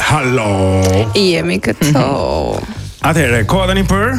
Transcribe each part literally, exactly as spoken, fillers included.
Hallo. Jemi këto. Atëherë, koha tani për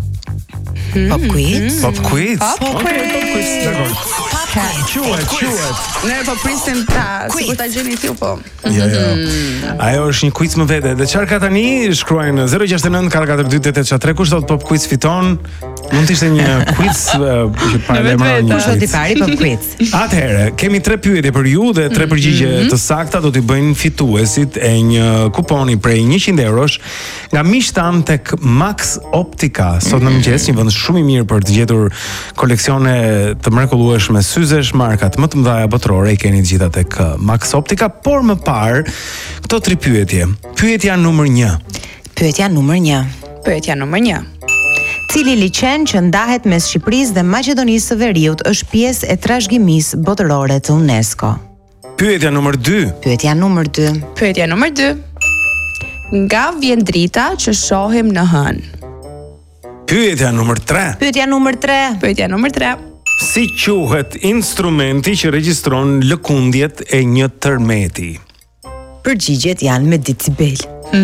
Pop quiz. Pop quiz. Pop Okej, pop quiz. Dakor. Quhet, quhet. Ne po prisim ta, sikur ta gjeni ju po. Jo, jo. Ajo është një quiz më vete. Dhe çfarë ka tani? Shkruajnë në zero gjashtë nëntë katër katër dy tetë tetë tre. Kush thot pop quiz fiton? Mund të ishte një quiz që para lemëron një. Kush do t'i pari pop quiz? Atëherë, kemi tre pyetje për ju dhe tre përgjigje të sakta do t'i bëjnë fituesit e një kuponi prej njëqind eurosh nga miqtan tek Max Optica. Sot në mëngjes një vend shumë i mirë për të gjetur koleksione të mrekullueshme syzesh, markat më të mëdha botërore i keni të gjitha tek Max Optica, por më parë këto tri pyetje. Pyetja numër një. Pyetja numër një. Pyetja numër një. Cili liçen që ndahet mes Shqipërisë dhe Maqedonisë së Veriut është pjesë e trashëgimisë botërore të UNESCO? Pyetja numër dy. Pyetja numër dy. Pyetja numër dy. Nga vjen drita që shohim në hën? Pyetja numër tre. Pyetja numër tre. Pyetja numër tre. Si quhet instrumenti që regjistron lëkundjet e një tërmeti? Përgjigjet janë me decibel.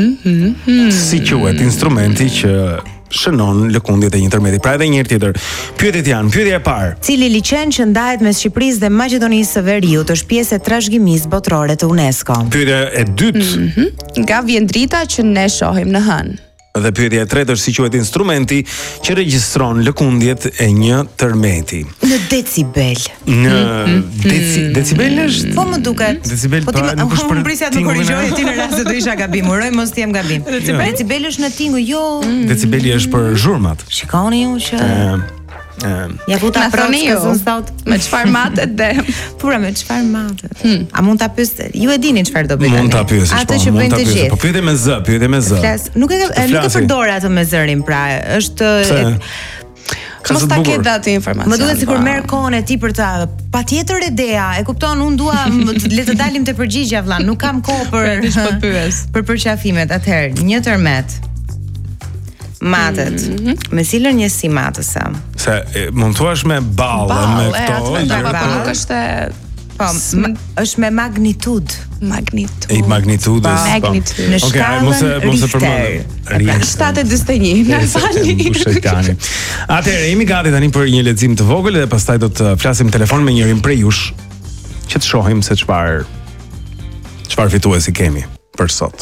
Si quhet instrumenti që shënon lëkundjet e një tërmeti? Pra edhe një herë tjetër. Pyetjet janë, pyetja e parë. Cili liçen që ndahet mes Shqipërisë dhe Maqedonisë së Veriut është pjesë e trashëgimisë botërore të UNESCO? Pyetja e dytë. Nga vjen drita që ne shohim në hën? Dhe pyetja e tretë është si quhet instrumenti që regjistron lëkundjet e një tërmeti? Në decibel. Në deci, decibel është? Po më duket. Decibel po ti pa, nuk është për unë prisja të më tingullin e- korrigjoje ti në rast se do isha gabim. Uroj mos të jem gabim. Decibel? Decibel është në tingull, jo. Decibeli është për zhurmat. Shikoni ju që Ë, ë, ja futa Na thoni ju, protës sot. me çfarë matet dhe Pura me çfarë matet? A mund ta pyes? Ju e dini çfarë do bëj tani? mund ta pyesësh, Atë po, që mund bëjnë ta të pyesësh. gjithë. Po pyetje me z, pyetje me z. Flas, nuk e Të nuk e flasi. përdor atë me zërin, pra, është Pse? Ka mos zë ta bukur. ke datë informacion. Më duket sikur po. merr kohën e ti për ta. Patjetër ideja, e kupton, unë dua m- le të dalim te përgjigja vëlla, nuk kam kohë për Për diç po pyes. për përqafimet. Atëherë, një tërmet. Matet. Me cilën njësi matëse? Se e, mund thuash me ballë, me Ball, e këto. atë me gjëra, ndapa, po ball. nuk është e Po, ma, është me magnitud. magnitud. E magnitudës. po. Magnitude. Në Okej, shkallën mos e mos e Richter. përmend. E pra, shtatë e njëzet e një, na falni. Atëherë jemi gati tani për një lexim të vogël dhe pastaj do të flasim telefon me njërin prej jush që të shohim se çfarë çfarë fituesi kemi për sot.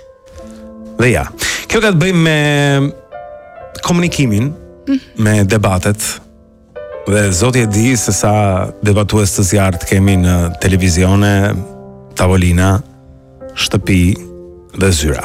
Dhe ja, kjo ka të bëjë me komunikimin, me debatet. Dhe zoti e di se sa debatues të zjarrt kemi në televizione, tavolina, shtëpi dhe zyra.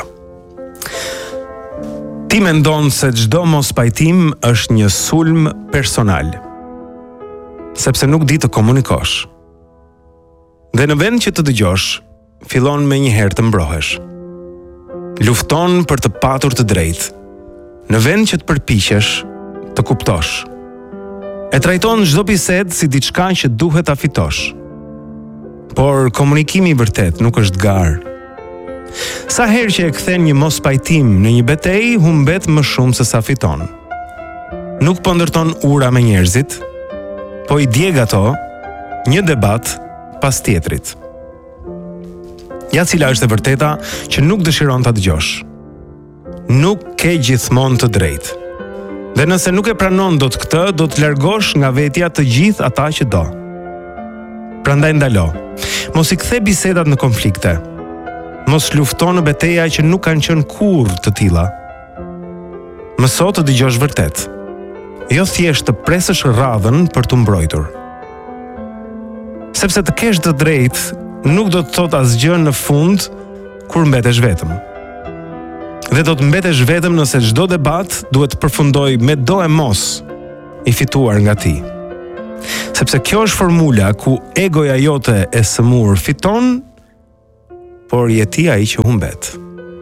Ti mendon se çdo mos pajtim është një sulm personal, sepse nuk di të komunikosh. Dhe në vend që të dëgjosh, fillon me një herë të mbrohesh. Lufton për të patur të drejtë, në vend që të përpiqesh të kuptosh. E trajton çdo bisedë si diçka që duhet ta fitosh. Por komunikimi i vërtet nuk është garë. Sa herë që e kthen një mos pajtim në një betejë, humbet më shumë se sa fiton. Nuk po ndërton ura me njerëzit, po i djeg ato një debat pas tjetrit. Ja cila është e vërteta që nuk dëshiron ta dëgjosh. Nuk ke gjithmonë të drejtë. Dhe nëse nuk e pranon dot këtë, do të largosh nga vetja të gjithë ata që do. Prandaj ndalo. Mos i kthe bisedat në konflikte. Mos lufto në betejë që nuk kanë qenë kurrë të tilla. Mëso të dëgjosh vërtet. Jo thjesht të presësh radhën për të mbrojtur. Sepse të kesh të drejtë nuk do të thot asgjë në fund kur mbetesh vetëm. Dhe do të mbetesh vetëm nëse çdo debat duhet të përfundoj me do e mos i fituar nga ti. Sepse kjo është formula ku egoja jote e sëmur fiton, por je ti ai që humbet.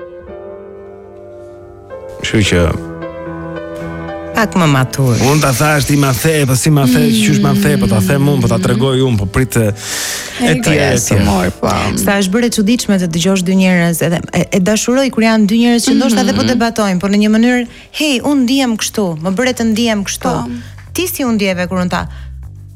Kështu që pak më matur. unë ta thash ti ma the, po si ma the, qysh ma the, po ta them unë, po ta tregoj unë, po prit e tjerë e tjerë. mor, po. Sa është bërë e çuditshme të dëgjosh dy njerëz edhe e, e dashuroj kur janë dy njerëz që ndoshta edhe po debatojnë, por në një mënyrë, hey, unë ndihem kështu, më bëre të ndihem kështu. Po. Ti si u ndjeve kur unë ta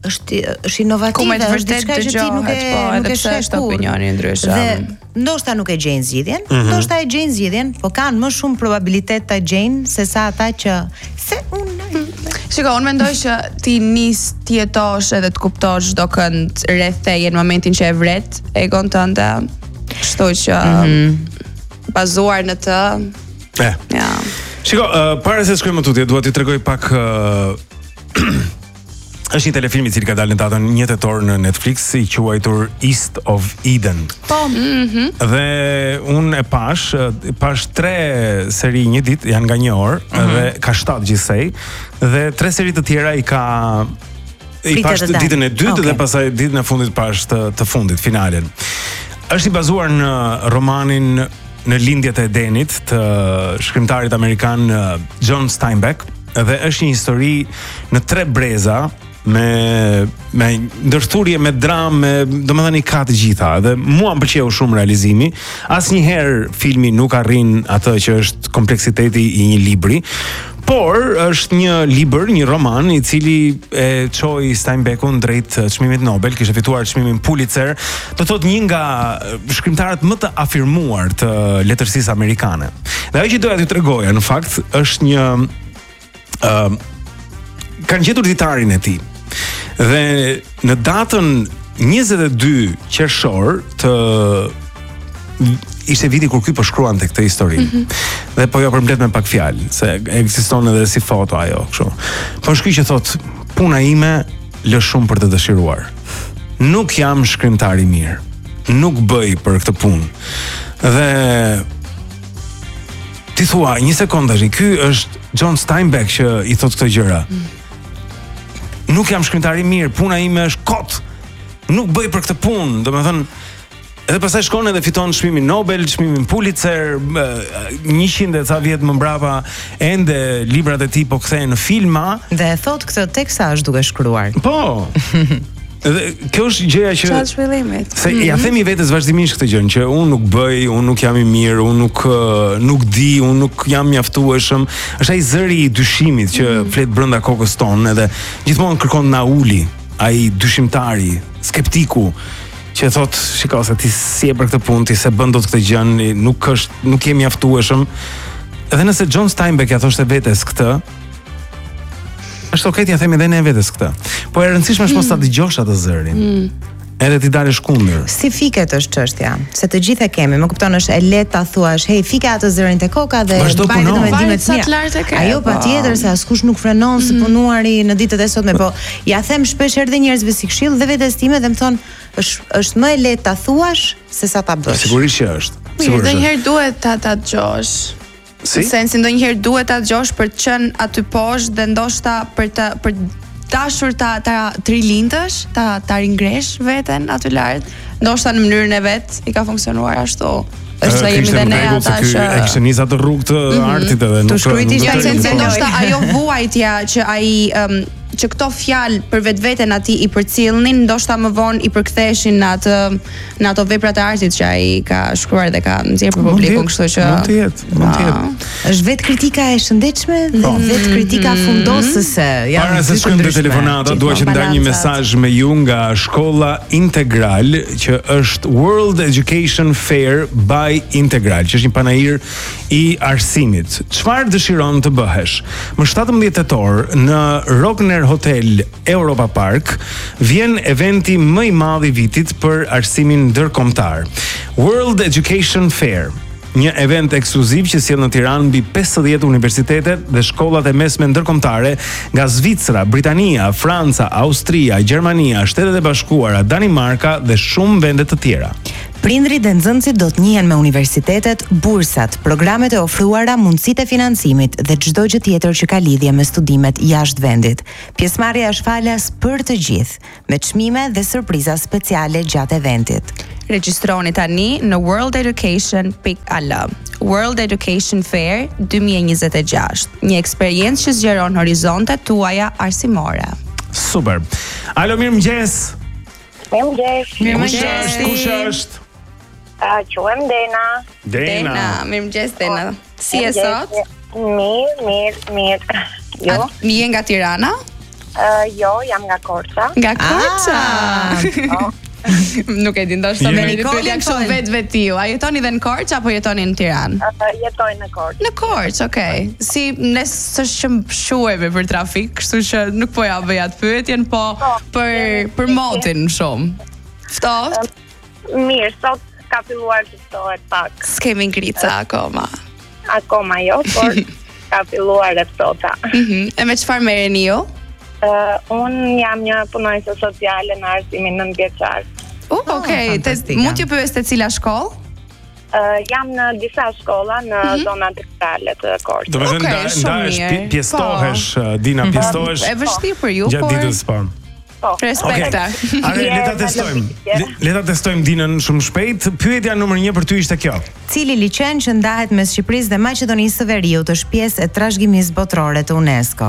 është është inovative, është diçka që ti nuk e nuk e sheh është opinioni ndryshëm. Dhe ndoshta nuk e gjejnë zgjidhjen, mm -hmm. ndoshta e gjejnë zgjidhjen, po kanë më shumë probabilitet ta gjejnë se sa ata që se unë. Shiko, unë mendoj që ti nis të jetosh edhe të kuptosh çdo kënd rreth teje në momentin që e vret egon tënde. Kështu që mm -hmm. bazuar në të. Eh. Ja. Shiko, uh, para se shkojmë më tutje, dua t'i tregoj pak uh, është një telefilm i cili ka dalë në datën një tetor në Netflix i quajtur East of Eden. Po. Mm-hmm. Dhe unë e pash, e pash tre seri një ditë, janë nga një orë, mm-hmm. dhe ka shtatë gjithsej, dhe tre seri të tjera i ka i pash ditën e dytë, okay. Dhe pastaj ditën e fundit pash të, të fundit, finalen. Është i bazuar në romanin Në lindjet e Edenit të shkrimtarit amerikan John Steinbeck, dhe është një histori në tre breza me me ndërthurje, me dramë, me, domethënë i ka të gjitha, dhe mua më pëlqeu shumë realizimi. Asnjëherë filmi nuk arrin atë që është kompleksiteti i një libri, por është një libër, një roman i cili e çoi Steinbeckun drejt çmimit Nobel, kishte fituar çmimin Pulitzer, do thotë një nga shkrimtarët më të afirmuar të letërsisë amerikane. Dhe ajo që doja t'ju tregoja në fakt është një uh, kanë gjetur ditarin e tij. Dhe në datën njëzet e dy qershor të ishte viti kur ky po shkruante këtë histori. Mm -hmm. Dhe po jo përmblet me pak fjalë, se ekziston edhe si foto ajo, kështu. Po është ky që thot, puna ime lë shumë për të dëshiruar. Nuk jam shkrimtar i mirë. Nuk bëj për këtë punë. Dhe ti thua, një sekondë tash, ky është John Steinbeck që i thot këto gjëra. Mm. Nuk jam shkrimtar i mirë, puna ime është kot. Nuk bëj për këtë punë, domethënë. Edhe pastaj shkon edhe fiton çmimin Nobel, çmimin Pulitzer, njëqind e ca vjet më mbrapa ende librat e tij po kthehen në filma. Dhe e thot këtë teksa është duke shkruar. Po. Edhe kjo është gjëja që çfarë zhvillimit. Se mm -hmm. ja themi vetes vazhdimisht këtë gjë, që unë nuk bëj, unë nuk jam i mirë, unë nuk nuk di, unë nuk jam mjaftueshëm. Është ai zëri i dyshimit që mm -hmm. flet brenda kokës tonë, edhe gjithmonë kërkon na uli, ai dyshimtari, skeptiku, që thot, shiko se ti si e për këtë punë, ti se bën dot këtë gjën, nuk është, nuk je mjaftueshëm. Edhe nëse John Steinbeck ja thoshte vetes këtë, është okay, ja themi edhe ne vetes këtë. Po e rëndësishme është mos ta dëgjosh atë zërin. Mm. Edhe ti dalësh kundër. Si fiket është çështja, se të gjithë e kemi, më kupton, është e lehtë ta thuash, hey, fike atë zërin te koka dhe bëj vetëm mendimet të mira. Ajo patjetër se askush nuk frenon mm. së punuari në ditët e sotme, po ja them shpesh edhe njerëzve si këshill dhe vetes time dhe më thon, është është më e lehtë ta thuash se sa ta bësh. Sigurisht që është. Sigurisht. Ndonjëherë duhet ta ta dëgjosh. Si? Në sensin ndonjëherë duhet ta dëgjosh për të qenë aty poshtë dhe ndoshta për të për dashur ta ta trilindësh, ta ta ringresh veten aty lart, ndoshta në mënyrën e vet i ka funksionuar ashtu. Është sa jemi dhe ne ata që e kishte nisë atë rrugë të artit edhe nuk. Të shkruajti ishte ndoshta ajo vuajtja që ai um, që këto fjalë për vetveten atij i përcjellnin, ndoshta më vonë i përktheheshin në atë në ato vepra të artit që ai ka shkruar dhe ka nxjerrë për publikun, kështu që mund të jetë, mund të jetë. Është vetë kritika e shëndetshme dhe vetë kritika fundosëse. Para se shkojmë te telefonata, dua që të ndaj një mesazh me ju nga Shkolla Integral, që është World Education Fair by Integral, që është një panajir i arsimit. Çfarë dëshiron të bëhesh? Më shtatëmbëdhjetë tetor në Rockner Hotel Europa Park vjen eventi më i madh i vitit për arsimin ndërkombëtar. World Education Fair, një event ekskluziv që sjell në Tiranë mbi pesëdhjetë universitete dhe shkollat e mesme ndërkombëtare nga Zvicra, Britania, Franca, Austria, Gjermania, Shtetet e Bashkuara, Danimarka dhe shumë vende të tjera. Prindrit dhe nxënësit do të njihen me universitetet, bursat, programet e ofruara, mundësitë e financimit dhe çdo gjë tjetër që ka lidhje me studimet jashtë vendit. Pjesëmarrja është falas për të gjithë, me çmime dhe surpriza speciale gjatë eventit. Regjistroni tani në world education dot a l. World Education Fair dy mijë e njëzet e gjashtë, një eksperiencë që zgjeron horizontet tuaja arsimore. Super. Alo, mirëmëngjes. Mirëmëngjes. Mirëmëngjes. Kush është? A quhem Dena. Dena, mirëmëngjes Dena. Si je sot? Mirë, mirë, mirë. Jo. Je nga Tirana? Uh, jo, jam nga Korça. Nga Korça. Po. Nuk e di, ndoshta Jemi- me një pyetje kështu Nikolin, vet vetiu. A jetoni edhe në Korçë apo jetoni në Tiranë? Uh, jetoj në Korçë. Në Korçë, okay. Si ne s'është që shuhemi për trafik, kështu që nuk po ja bëj atë pyetjen, po për për motin shumë. Ftoft? Mirë, sot ka filluar të ftohet pak. S'kemi ngrica akoma. Akoma jo, por ka filluar e ftohta. Mhm. E me çfarë merreni ju? Uh, unë jam një punojse sociale në arsimin nëntëvjeçar. Uh, okay. Te, fantastika. mund t'ju pyes te cila shkollë? Uh, jam në disa shkolla në Mhm. zonat rurale të Korçës. Do të thënë Okej, nda- shumë ndahesh, mirë. pi- pjestohesh, uh, Dina, pjestohesh E vështirë për ju, gjatë por ditës, po. Po. respekta. Are, le ta testojmë. Le, le ta testojmë Dinën shumë shpejt. Pyetja numër një për ty ishte kjo. Cili liçen që ndahet mes Shqipërisë dhe Maqedonisë së Veriut është pjesë e trashëgimisë botërore të UNESCO?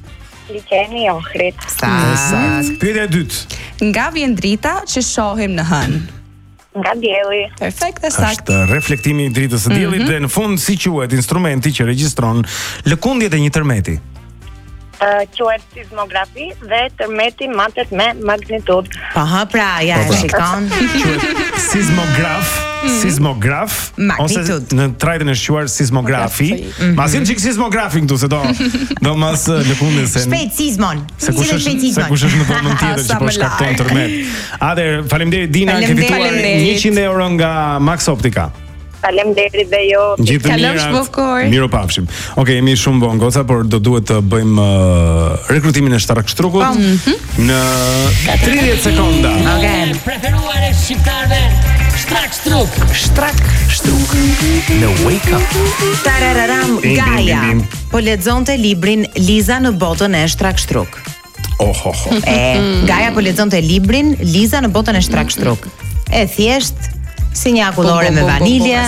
Liçeni Ohrit. Sakt. Pyetja e dytë. Nga vjen drita që shohim në hën. Nga dielli. Perfekt e sakt. Është reflektimi i dritës së diellit dhe në fund si quhet instrumenti që regjistron lëkundjet e një tërmeti. Uh, quhet sismografi dhe tërmeti matet me magnitudë. Po ha pra, ja e shikon. Quhet sismograf, sismograf ose Magnitud. në trajtën e shquar sismografi. Mas janë çik sismografi këtu se do do mas lëkundjen se Shpejt sismon. se kush Si dhe është shpejt se sismon. kush është në dhomën tjetër që Sa po më shkakton larg. tërmet. Atëherë, faleminderit Dina, ke Faleminderit. fituar Faleminderit. njëqind euro nga Max Optica. Faleminderit dhe ju. Gjithë të Kalofsh mirat. bukur. Miru pafshim. Okej, jemi shumë vonë goca, por do duhet të bëjmë uh, rekrutimin e Shtrak Shtrukut në tridhjetë sekonda. Okej. Preferuar e shqiptarve Shtrak Shtruk. Shtrak Shtruk në Wake Up. Tarararam, Bim, bim, Gaja bim, bim. po lexonte librin Liza në botën e Shtrak Shtruk. Oh, oh, oh. E, Gaja po lexonte librin Liza në botën e Shtrak Shtruk. E thjesht si një akullore me vanilje,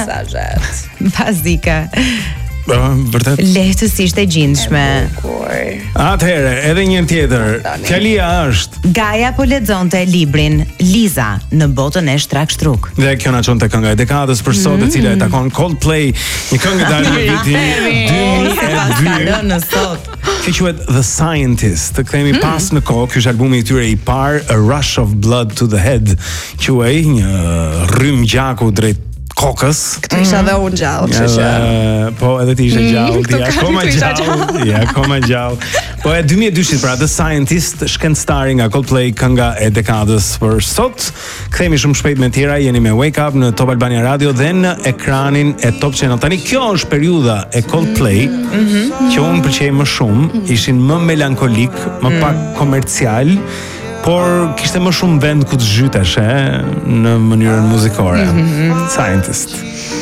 bazika, Uh, vërtet. lehtësisht e gjindshme. Atëherë, edhe një tjetër. Fjalia është Gaja po lexonte librin Liza në botën e Shtrak Shtruk. dhe kjo na çon te kënga e dekadës për sot, e cila e takon Coldplay, një këngë e dalë në vitin dy mijë e dy. Në sot. Kjo quhet The Scientist. Të kthehemi pas në kohë, ky është albumi i tyre i parë, A Rush of Blood to the Head, quhej një rrym gjaku drejt kokës. Këtë isha dhe unë gjallë, kështu që. Edhe, po edhe ti ishe gjallë, ti këto kanë akoma këtu isha gjallë, ja akoma gjallë. Po e dy mijë e dyshit pra The Scientist, shkencëtari nga Coldplay, kënga e dekadës për sot. Kthehemi shumë shpejt me tjera, jeni me Wake Up në Top Albania Radio dhe në ekranin e Top Channel. Tani kjo është periudha e Coldplay që unë pëlqej më shumë, ishin më melankolik, më pak komercial, por kishte më shumë vend ku të zhytesh, e, në mënyrën muzikore. Scientist.